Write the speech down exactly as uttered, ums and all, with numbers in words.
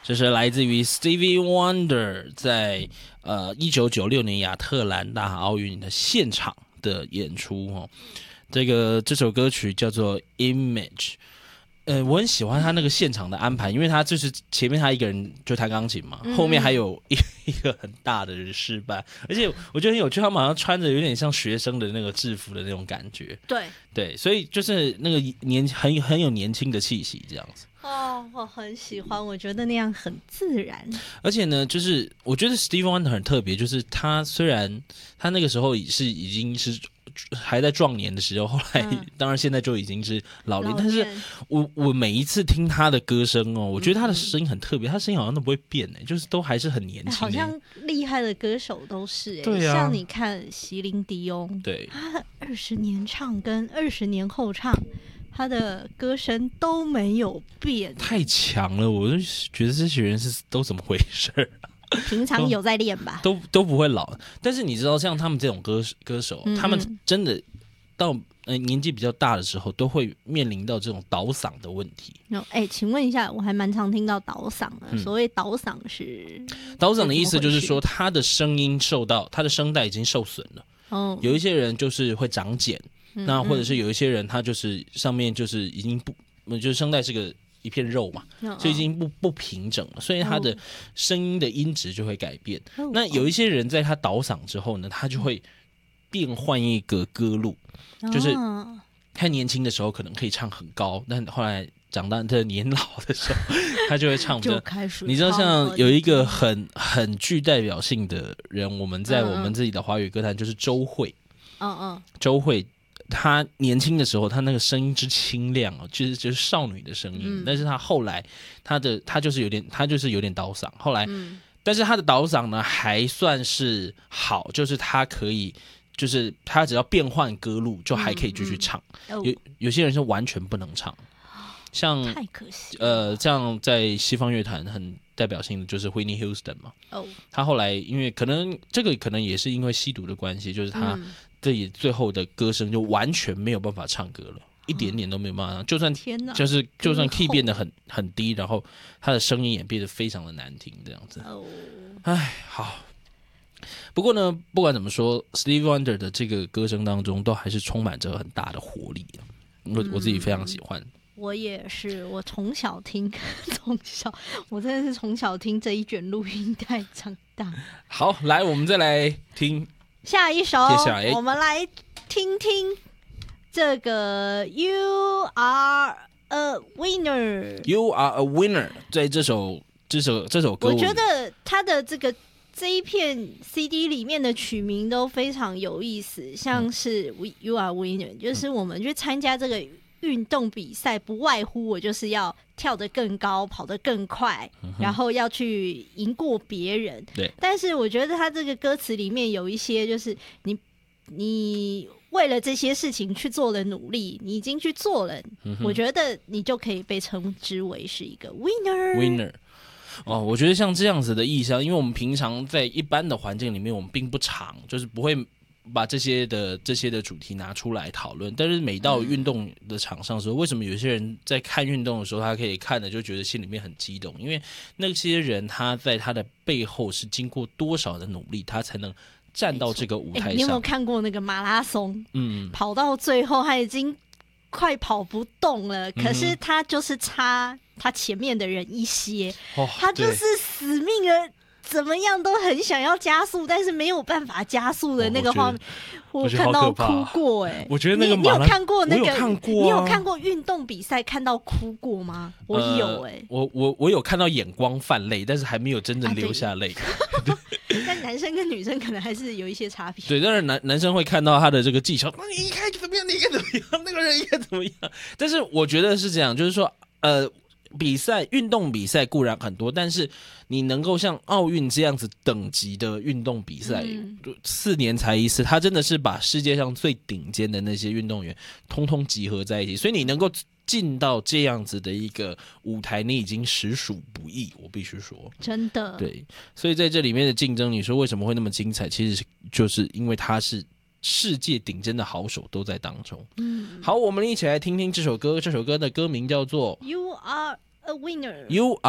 这是来自于 Stevie Wonder 在呃一九九六年亚特兰大奥运的现场的演出哦。这个这首歌曲叫做 Image。呃，我很喜欢他那个现场的安排，因为他就是前面他一个人就弹钢琴嘛，嗯、后面还有一一个很大的人示范，而且我觉得很有趣，他们好像穿着有点像学生的那个制服的那种感觉。 对对，所以就是那个年很很有年轻的气息这样子。 哦，我很喜欢，我觉得那样很自然。 而且呢，就是我觉得 Stevie Wonder 很特别，就是他虽然他那个时候是已经是还在壮年的时候，后来、嗯、当然现在就已经是老年，但是我我每一次听他的歌声哦，我觉得他的声音很特别，他声音好像都不会变哎，就是都还是很年轻。 好像厉害的歌手都是哎， 对啊， 像你看席琳迪翁， 对， 他二十年唱跟二十年后唱。他的歌声都没有变， 太强了！我就觉得这些人是都怎么回事啊？ 平常有在练吧， 都都不会老。但是你知道，像他们这种歌歌手，嗯嗯他们真的到呃年纪比较大的时候，都会面临到这种倒嗓的问题。 哎、欸，请问一下，我还蛮常听到倒嗓的。嗯、所谓倒嗓是倒嗓的意思，就是说他的声音受到他的声带已经受损了。哦，有一些人就是会长茧。那或者是有一些人，他就是上面就是已经不，就是声带是个一片肉嘛，所以已经不不平整了，所以他的声音的音质就会改变。那有一些人在他倒嗓之后呢，他就会变换一个歌路，就是他年轻的时候可能可以唱很高，但后来长大的年老的时候，他就会唱比较。你知道，像有一个很很具代表性的人，我们在我们自己的华语歌坛就是周蕙。嗯嗯，周蕙。她年轻的时候，她那个声音之清亮哦，就是就是少女的声音。嗯、但是她后来，她的她就是有点，她就是有点倒嗓。后来，嗯、但是她的倒嗓呢还算是好，就是她可以，就是她只要变换歌路，就还可以继续唱。嗯嗯、有有些人是完全不能唱，像太可惜呃，这样在西方乐坛很代表性的就是 Whitney Houston 嘛。哦，她后来因为可能这个可能也是因为吸毒的关系，就是她。嗯自己最后的歌声就完全没有办法唱歌了，一点点都没有办法唱，就算就是就算 key 变得很很低，然后他的声音也变得非常的难听，这样子。哦，哎，好。不过呢，不管怎么说 ，Stevie Wonder 的这个歌声当中，都还是充满着很大的活力。我我自己非常喜欢。嗯、 我也是，我从小听，从小我真的是从小听这一卷录音带长大。 好，来，我们再来听。 下一首，我们来听听这个 You Are a Winner。You Are a Winner， 在这首这首这首歌， 我觉得他的这个这一片 C D 里面的曲名都非常有意思，像是 You Are a Winner， 就是我们去参加这个运动比赛，不外乎我就是要跳得更高，跑得更快，嗯、然后要去赢过别人。 对， 但是我觉得他这个歌词里面有一些，就是你你为了这些事情去做了努力，你已经去做了，嗯、我觉得你就可以被称之为是一个 winner。 winner。哦，我觉得像这样子的意象，因为我们平常在一般的环境里面，我们并不常，就是不会。把这些的这些的主题拿出来讨论，但是每到运动的场上的时候，为什么有些人在看运动的时候，他可以看的就觉得心里面很激动？因为那些人他在他的背后是经过多少的努力，他才能站到这个舞台上。欸、 你有没有看过那个马拉松？嗯，跑到最后他已经快跑不动了，可是他就是差他前面的人一些，哦、他就是死命的。怎么样都很想要加速，但是没有办法加速的那个画面，我, 我看到哭过哎、欸。 我觉得那个你, 你有看过那个？ 我有看过、啊。 你有看过运动比赛看到哭过吗？我有哎、欸呃。 我我我有看到眼光泛泪，但是还没有真正流下泪。 啊、但男生跟女生可能还是有一些差别。 对，但是男男生会看到他的这个技巧，你应该怎么样？你应该怎么样？那个人应该怎么样？但是我觉得是这样，就是说，呃。比赛运动比赛固然很多，但是你能够像奥运这样子等级的运动比赛，嗯、四年才一次，他真的是把世界上最顶尖的那些运动员通通集合在一起，所以你能够进到这样子的一个舞台，你已经实属不易，我必须说， 真的。 对，所以在这里面的竞争，你说为什么会那么精彩？其实就是因为他是世界顶尖的好手都在当中。嗯，好，我们一起来听听这首歌。这首歌的歌名叫做 You Are a Winner。 You Are